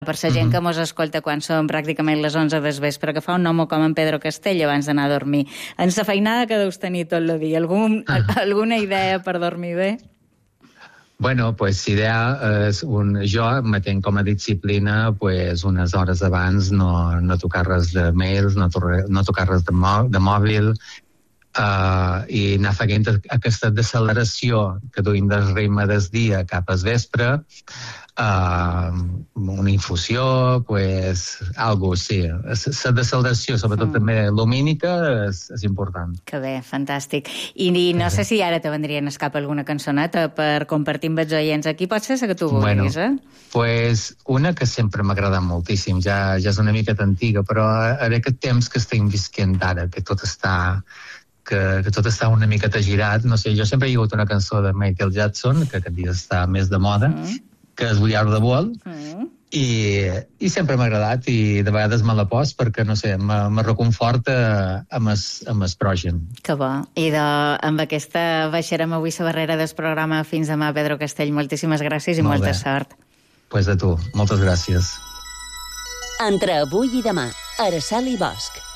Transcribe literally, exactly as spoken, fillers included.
per la gent que mos escolta quan són pràcticament les onze del vespre, que fa un home com en Pedro Castell abans d'anar a dormir. En la feinada que deus tenir tot el dia, algun, alguna idea per dormir bé? Bueno, pues idea és un... Jo me tenc com a disciplina pues, unes hores abans no, no tocar res de mails, no, torre, no tocar res de, mò, de mòbil uh, i anar fent aquesta deceleració que duim del ritme del dia cap al vespre, uh, una infusió, pues, algo, sí. La deceleració, sobretot mm. també lumínica, és, és important. Que bé, fantàstic. I, i no sé si ara te vendrien a escap alguna cançoneta per compartir amb els oients aquí. Pot ser la que tu vulguis, bueno, eh? Pues una que sempre m'ha agradat moltíssim, ja, ja és una miqueta antiga, però en aquest temps que estem visquent ara, que tot està... Que, que tot està una miqueta girat, no sé, jo sempre he hagut una cançó de Michael Jackson, que aquest dia està més de moda, mm. que és We Are The World, mm. i, i sempre m'ha agradat, i de vegades me la pos perquè, no sé, me, me reconforta amb el, amb el prògen. Que bo. I de, amb aquesta baixarem avui la barrera del programa. Fins demà, Pedro Castell. Moltíssimes gràcies i Molt molta bé. sort. Pues a tu. Moltes gràcies. Entre avui i demà, Araceli Bosch.